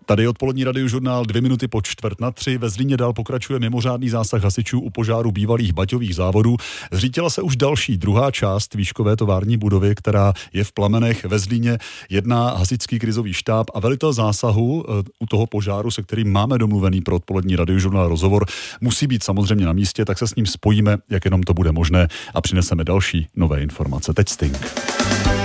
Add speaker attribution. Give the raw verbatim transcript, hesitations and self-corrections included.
Speaker 1: Tady je odpolední radiožurnál dvě minuty po čtvrt na tři. Ve Zlíně dál pokračuje mimořádný zásah hasičů u požáru bývalých baťových závodů. Zřítila se už další, druhá část výškové tovární budovy, která je v plamenech. Ve Zlíně jedná hasičský krizový štáb a velitel zásahu u toho požáru, se kterým máme domluvený pro odpolední radiožurnál rozhovor, musí být samozřejmě na místě, tak se s ním spojíme, jak jenom to bude možné, a přineseme další nové informace. Teď Sting.